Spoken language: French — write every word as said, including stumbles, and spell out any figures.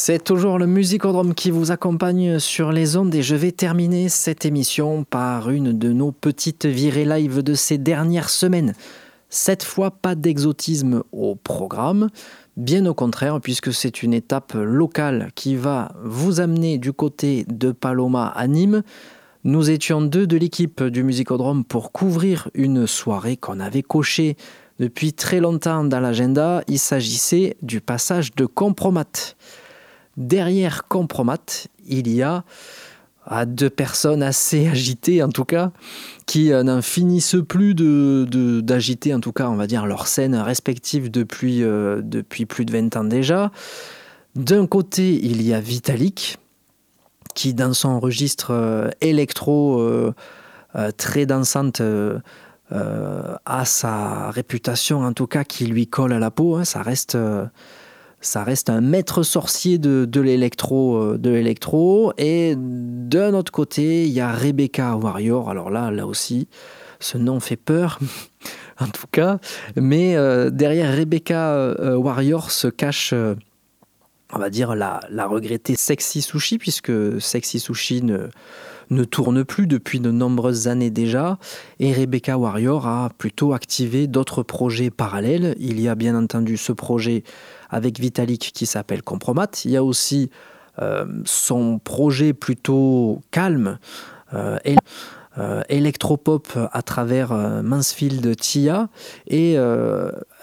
C'est toujours le Musicodrome qui vous accompagne sur les ondes et je vais terminer cette émission par une de nos petites virées live de ces dernières semaines. Cette fois, pas d'exotisme au programme, bien au contraire, puisque c'est une étape locale qui va vous amener du côté de Paloma à Nîmes. Nous étions deux de l'équipe du Musicodrome pour couvrir une soirée qu'on avait cochée depuis très longtemps dans l'agenda. Il s'agissait du passage de Compromat. Derrière Compromat, il y a ah, deux personnes assez agitées en tout cas, qui euh, n'en finissent plus de, de, d'agiter en tout cas, on va dire, leurs scènes respectives depuis, euh, depuis plus de vingt ans déjà. D'un côté, il y a Vitalik, qui dans son registre euh, électro euh, euh, très dansante euh, euh, a sa réputation en tout cas qui lui colle à la peau, hein, ça reste... Euh, Ça reste un maître sorcier de, de, l'électro, de l'électro. Et d'un autre côté, il y a Rebecca Warrior. Alors là, là aussi, ce nom fait peur, en tout cas. Mais euh, derrière Rebecca euh, Warrior se cache, euh, on va dire, la, la regrettée Sexy Sushi, puisque Sexy Sushi ne, ne tourne plus depuis de nombreuses années déjà. Et Rebecca Warrior a plutôt activé d'autres projets parallèles. Il y a bien entendu ce projet avec Vitalik qui s'appelle Compromat. Il y a aussi euh, son projet plutôt calme, euh, et, euh, électropop à travers euh, Mansfield Tia. Et euh,